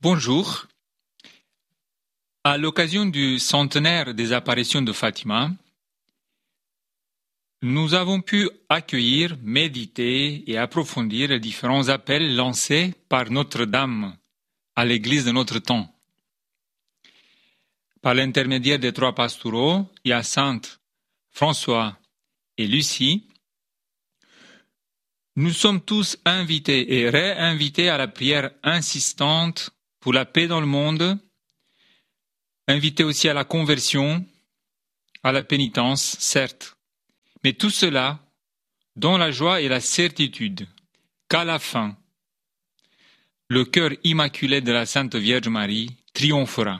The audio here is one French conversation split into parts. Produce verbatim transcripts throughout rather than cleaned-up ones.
Bonjour. À l'occasion du centenaire des apparitions de Fatima, nous avons pu accueillir, méditer et approfondir les différents appels lancés par Notre-Dame à l'Église de notre temps. Par l'intermédiaire des trois pastoraux, Hyacinthe, François et Lucie, nous sommes tous invités et réinvités à la prière insistante pour la paix dans le monde, invités aussi à la conversion, à la pénitence, certes, mais tout cela dans la joie et la certitude qu'à la fin, le cœur immaculé de la Sainte Vierge Marie triomphera.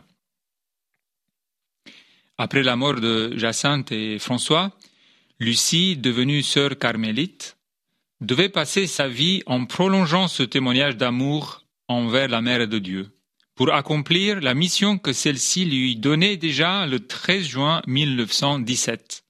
Après la mort de Hyacinthe et François, Lucie, devenue sœur carmélite, devait passer sa vie en prolongeant ce témoignage d'amour envers la Mère de Dieu, pour accomplir la mission que celle-ci lui donnait déjà le treize juin mille neuf cent dix-sept.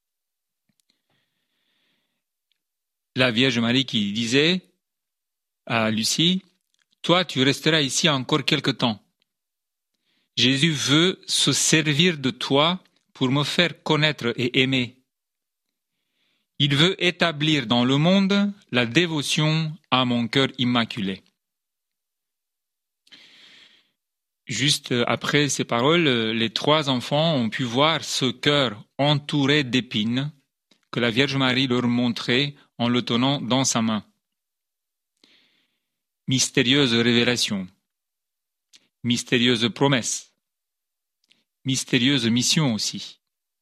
La Vierge Marie qui disait à Lucie, « Toi, tu resteras ici encore quelque temps. Jésus veut se servir de toi pour me faire connaître et aimer. Il veut établir dans le monde la dévotion à mon cœur immaculé. » Juste après ces paroles, les trois enfants ont pu voir ce cœur entouré d'épines que la Vierge Marie leur montrait en le tenant dans sa main. Mystérieuse révélation, mystérieuse promesse, mystérieuse mission aussi.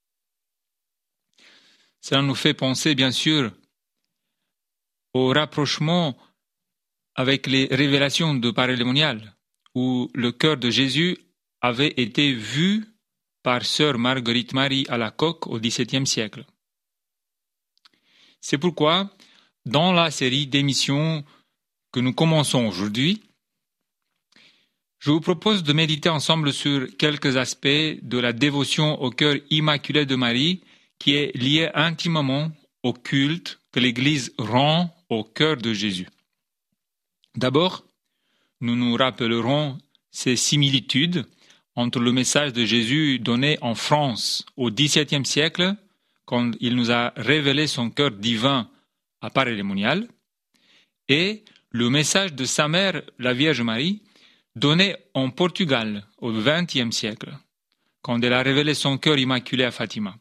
Cela nous fait penser bien sûr au rapprochement avec les révélations de Paray-le-Monial, où le cœur de Jésus avait été vu par sœur Marguerite Marie Alacoque au dix-septième siècle. C'est pourquoi, dans la série d'émissions que nous commençons aujourd'hui, je vous propose de méditer ensemble sur quelques aspects de la dévotion au cœur immaculé de Marie qui est liée intimement au culte que l'Église rend au cœur de Jésus. D'abord, nous nous rappellerons ces similitudes entre le message de Jésus donné en France au dix-septième siècle, quand il nous a révélé son cœur divin à Paray-le-Monial, et le message de sa mère, la Vierge Marie, donné en Portugal au vingtième siècle, quand elle a révélé son cœur immaculé à Fatima.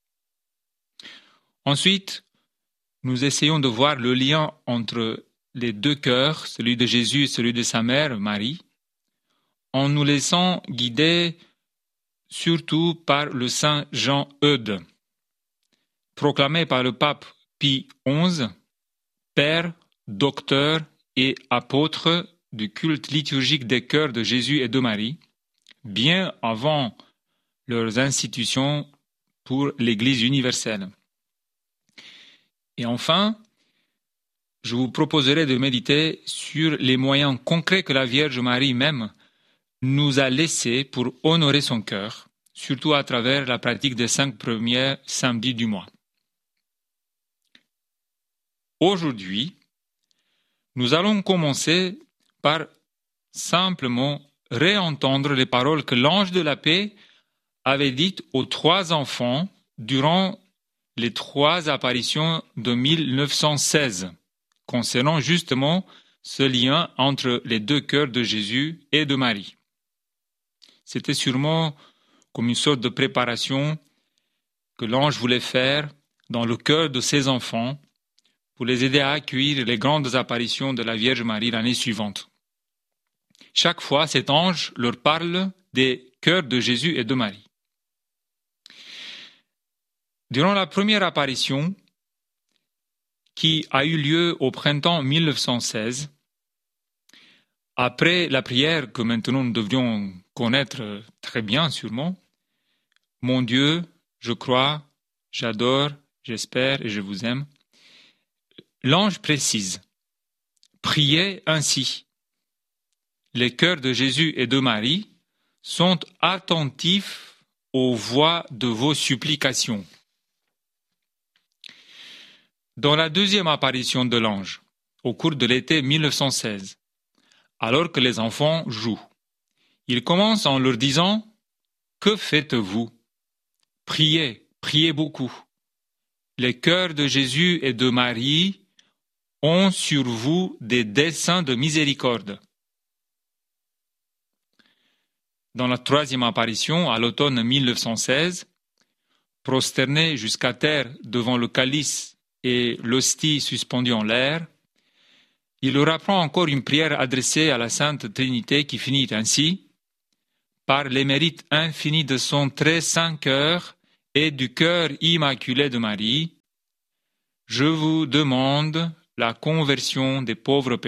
Ensuite, nous essayons de voir le lien entre les deux cœurs, celui de Jésus et celui de sa mère, Marie, en nous laissant guider surtout par le saint Jean Eudes, proclamé par le pape Pie onze, père, docteur et apôtre du culte liturgique des cœurs de Jésus et de Marie, bien avant leurs institutions pour l'Église universelle. Et enfin, je vous proposerai de méditer sur les moyens concrets que la Vierge Marie même nous a laissés pour honorer son cœur, surtout à travers la pratique des cinq premiers samedis du mois. Aujourd'hui, nous allons commencer par simplement réentendre les paroles que l'ange de la paix avait dites aux trois enfants durant les trois apparitions de mille neuf cent seize, concernant justement ce lien entre les deux cœurs de Jésus et de Marie. C'était sûrement comme une sorte de préparation que l'ange voulait faire dans le cœur de ses enfants pour les aider à accueillir les grandes apparitions de la Vierge Marie l'année suivante. Chaque fois, cet ange leur parle des cœurs de Jésus et de Marie. Durant la première apparition, qui a eu lieu au printemps mille neuf cent seize, après la prière que maintenant nous devrions connaître très bien sûrement, « Mon Dieu, je crois, j'adore, j'espère et je vous aime », l'ange précise « Priez ainsi. Les cœurs de Jésus et de Marie sont attentifs aux voix de vos supplications. » Dans la deuxième apparition de l'ange, au cours de l'été mille neuf cent seize, alors que les enfants jouent, Il commence en leur disant « Que faites-vous ? Priez, priez beaucoup. Les cœurs de Jésus et de Marie ont sur vous des desseins de miséricorde. » Dans la troisième apparition, à l'automne mille neuf cent seize, prosterné jusqu'à terre devant le calice et l'hostie suspendue en l'air, il leur apprend encore une prière adressée à la Sainte Trinité qui finit ainsi « Par les mérites infinis de son très saint cœur et du cœur immaculé de Marie, je vous demande la conversion des pauvres pécheurs. »